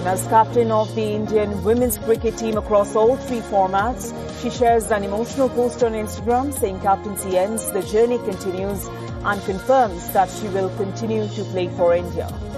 As captain of the Indian women's cricket team across all three formats, she shares an emotional post on Instagram saying captaincy ends, the journey continues, and confirms that she will continue to play for India.